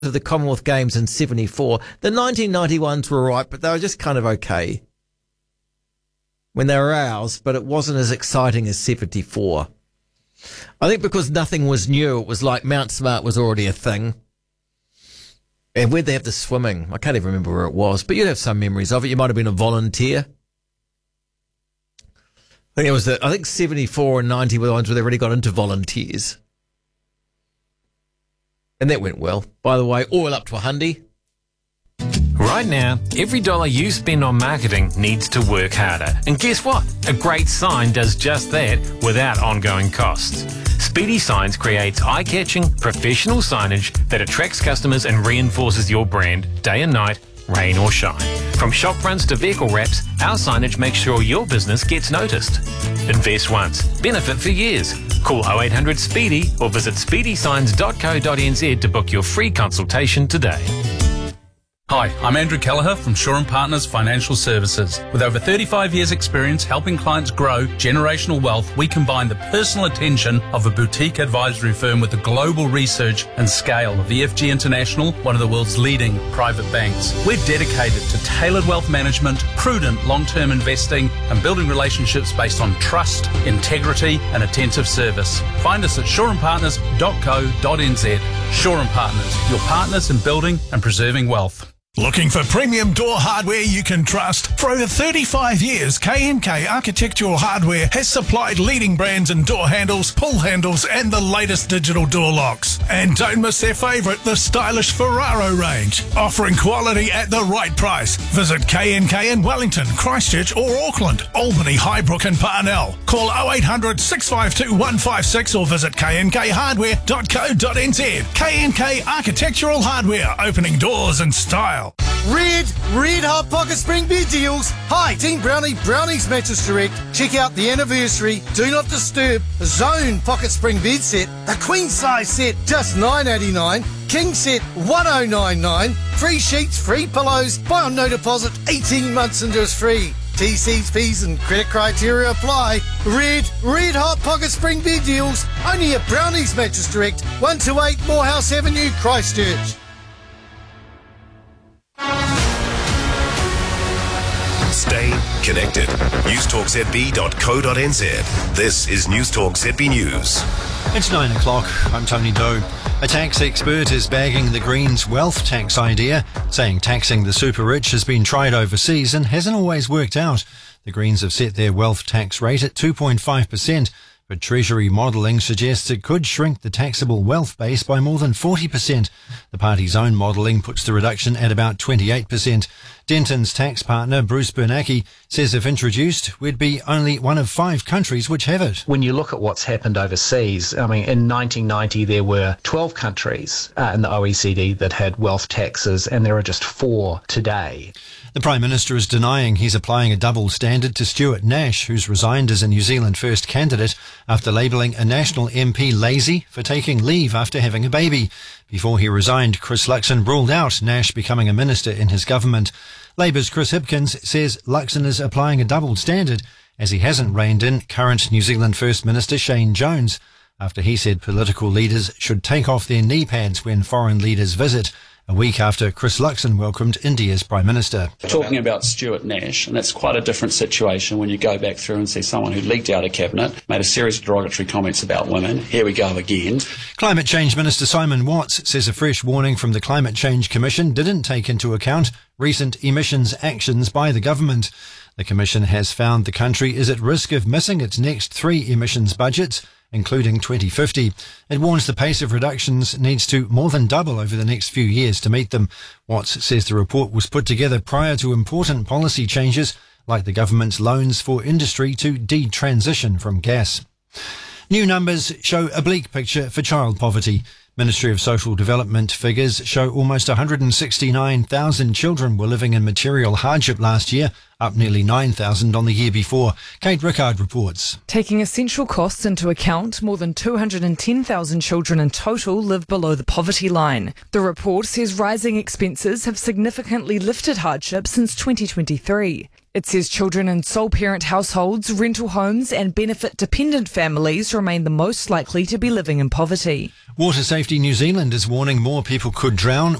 of the Commonwealth Games in 74. The 1991s were right, but they were just kind of okay when they were ours, but it wasn't as exciting as 74. I think because nothing was new, it was like Mount Smart was already a thing. And where'd they have the swimming? I can't even remember where it was, but you'd have some memories of it. You might have been a volunteer. I think 74 and 90 were the ones where they really got into volunteers. And that went well. By the way, oil up to $100. Right now, every dollar you spend on marketing needs to work harder. And guess what? A great sign does just that without ongoing costs. Speedy Signs creates eye-catching, professional signage that attracts customers and reinforces your brand day and night, rain or shine. From shop fronts to vehicle wraps, our signage makes sure your business gets noticed. Invest once, benefit for years. Call 0800 SPEEDY or visit speedysigns.co.nz to book your free consultation today. Hi, I'm Andrew Kelleher from Shaw & Partners Financial Services. With over 35 years' experience helping clients grow generational wealth, we combine the personal attention of a boutique advisory firm with the global research and scale of EFG International, one of the world's leading private banks. We're dedicated to tailored wealth management, prudent long-term investing, and building relationships based on trust, integrity, and attentive service. Find us at shawandpartners.co.nz. Shaw & Partners, your partners in building and preserving wealth. Looking for premium door hardware you can trust? For over 35 years, K&K Architectural Hardware has supplied leading brands in door handles, pull handles, and the latest digital door locks. And don't miss their favourite, the stylish Ferraro range, offering quality at the right price. Visit K&K in Wellington, Christchurch or Auckland, Albany, Highbrook and Parnell. Call 0800 652 156 or visit knkhardware.co.nz. K&K Architectural Hardware, opening doors in style. Red Hot Pocket Spring bed deals. Hi, Team Brownie, Brownies Mattress Direct. Check out the anniversary Do Not Disturb Zone Pocket Spring bed set. The queen size set, just $9.89. King set, $10.99. Free sheets, free pillows. Buy on no deposit, 18 months interest free. TCs, fees and credit criteria apply. Red Hot Pocket Spring bed deals. Only at Brownies Mattress Direct, 128 Morehouse Avenue, Christchurch. Stay connected. newstalkzb.co.nz. This is Newstalk ZB News. It's 9 o'clock. I'm Tony Doe. A tax expert is bagging the Greens' wealth tax idea, saying taxing the super rich has been tried overseas and hasn't always worked out. The Greens have set their wealth tax rate at 2.5%. But Treasury modelling suggests it could shrink the taxable wealth base by more than 40%. The party's own modelling puts the reduction at about 28%. Denton's tax partner, Bruce Bernanke, says if introduced, we'd be only one of 5 countries which have it. When you look at what's happened overseas, I mean, in 1990 there were 12 countries in the OECD that had wealth taxes, and there are just 4 today. The Prime Minister is denying he's applying a double standard to Stuart Nash, who's resigned as a New Zealand First candidate after labelling a National MP lazy for taking leave after having a baby. Before he resigned, Chris Luxon ruled out Nash becoming a minister in his government. Labour's Chris Hipkins says Luxon is applying a double standard as he hasn't reined in current New Zealand First Minister Shane Jones after he said political leaders should take off their knee pads when foreign leaders visit, a week after Chris Luxon welcomed India's Prime Minister. Talking about Stuart Nash, and that's quite a different situation when you go back through and see someone who leaked out of cabinet, made a series of derogatory comments about women. Here we go again. Climate Change Minister Simon Watts says a fresh warning from the Climate Change Commission didn't take into account recent emissions actions by the government. The Commission has found the country is at risk of missing its next 3 emissions budgets, including 2050. It warns the pace of reductions needs to more than double over the next few years to meet them. Watts says the report was put together prior to important policy changes like the government's loans for industry to detransition from gas. New numbers show a bleak picture for child poverty. Ministry of Social Development figures show almost 169,000 children were living in material hardship last year, up nearly 9,000 on the year before. Kate Rickard reports. Taking essential costs into account, more than 210,000 children in total live below the poverty line. The report says rising expenses have significantly lifted hardship since 2023. It says children in sole parent households, rental homes and benefit dependent families remain the most likely to be living in poverty. Water Safety New Zealand is warning more people could drown